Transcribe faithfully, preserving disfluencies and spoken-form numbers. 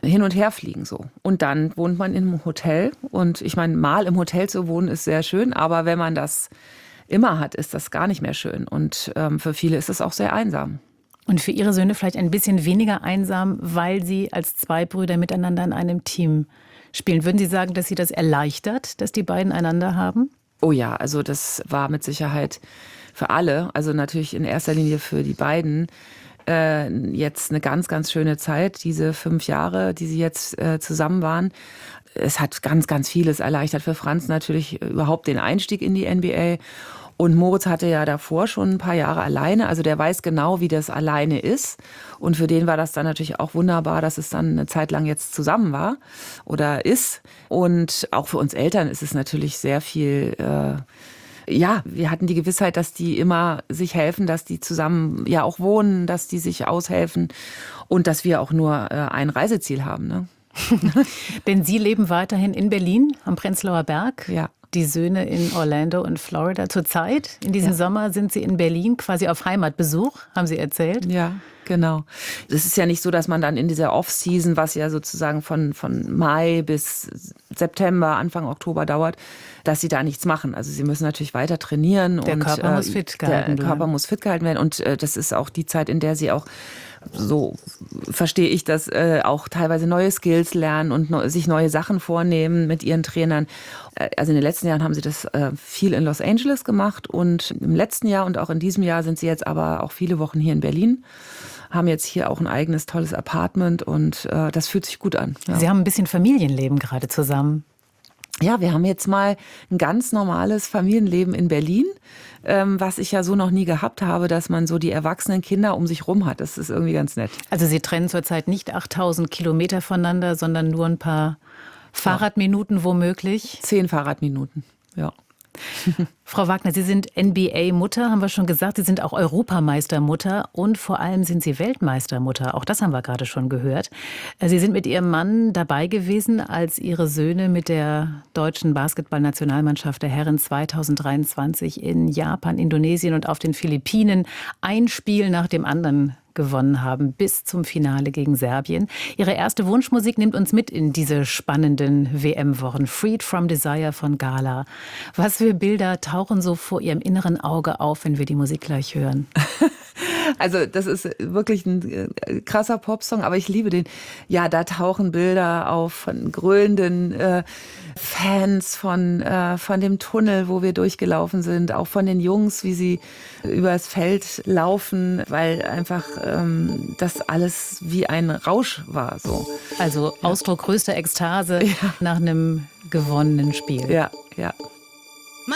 hin und her fliegen so. Und dann wohnt man in einem Hotel. Und ich meine, mal im Hotel zu wohnen ist sehr schön, aber wenn man das immer hat, ist das gar nicht mehr schön. Und ähm, für viele ist es auch sehr einsam. Und für Ihre Söhne vielleicht ein bisschen weniger einsam, weil Sie als zwei Brüder miteinander in einem Team spielen. Würden Sie sagen, dass Sie das erleichtert, dass die beiden einander haben? Oh ja, also das war mit Sicherheit für alle, also natürlich in erster Linie für die beiden, äh, jetzt eine ganz, ganz schöne Zeit, diese fünf Jahre, die sie jetzt äh, zusammen waren. Es hat ganz, ganz vieles erleichtert für Franz natürlich überhaupt den Einstieg in die N B A. Und Moritz hatte ja davor schon ein paar Jahre alleine, also der weiß genau, wie das alleine ist. Und für den war das dann natürlich auch wunderbar, dass es dann eine Zeit lang jetzt zusammen war oder ist. Und auch für uns Eltern ist es natürlich sehr viel, äh, ja, wir hatten die Gewissheit, dass die immer sich helfen, dass die zusammen ja auch wohnen, dass die sich aushelfen und dass wir auch nur äh, ein Reiseziel haben, ne? Denn Sie leben weiterhin in Berlin am Prenzlauer Berg. Ja. Die Söhne in Orlando und Florida. Zurzeit, in diesem ja. Sommer, sind Sie in Berlin quasi auf Heimatbesuch, haben Sie erzählt? Ja, genau. Es ist ja nicht so, dass man dann in dieser Off-Season, was ja sozusagen von, von Mai bis September, Anfang Oktober dauert, dass sie da nichts machen. Also sie müssen natürlich weiter trainieren. Der und Körper äh, muss fit gehalten Der bleiben. Körper muss fit gehalten werden. Und äh, das ist auch die Zeit, in der sie auch, so verstehe ich das, äh, auch teilweise neue Skills lernen und no, sich neue Sachen vornehmen mit ihren Trainern. Äh, also in den letzten Jahren haben sie das äh, viel in Los Angeles gemacht und im letzten Jahr und auch in diesem Jahr sind sie jetzt aber auch viele Wochen hier in Berlin, haben jetzt hier auch ein eigenes tolles Apartment und äh, das fühlt sich gut an. Ja. Sie haben ein bisschen Familienleben gerade zusammen. Ja, wir haben jetzt mal ein ganz normales Familienleben in Berlin, ähm, was ich ja so noch nie gehabt habe, dass man so die erwachsenen Kinder um sich rum hat. Das ist irgendwie ganz nett. Also Sie trennen zurzeit nicht achttausend Kilometer voneinander, sondern nur ein paar Fahrradminuten ja. womöglich? Zehn Fahrradminuten, ja. Frau Wagner, Sie sind N B A-Mutter, haben wir schon gesagt. Sie sind auch Europameistermutter und vor allem sind Sie Weltmeistermutter. Auch das haben wir gerade schon gehört. Sie sind mit Ihrem Mann dabei gewesen, als Ihre Söhne mit der deutschen Basketballnationalmannschaft der Herren zweitausenddreiundzwanzig in Japan, Indonesien und auf den Philippinen ein Spiel nach dem anderen gewonnen haben, bis zum Finale gegen Serbien. Ihre erste Wunschmusik nimmt uns mit in diese spannenden W M-Wochen. Freed from Desire von Gala. Was für Bilder tauchen so vor Ihrem inneren Auge auf, wenn wir die Musik gleich hören? Also das ist wirklich ein krasser Popsong, aber ich liebe den. Ja, da tauchen Bilder auf von grölenden äh, Fans, von, äh, von dem Tunnel, wo wir durchgelaufen sind, auch von den Jungs, wie sie übers Feld laufen, weil einfach ähm, das alles wie ein Rausch war. So. Also Ausdruck ja. größter Ekstase ja. nach einem gewonnenen Spiel. Ja, ja.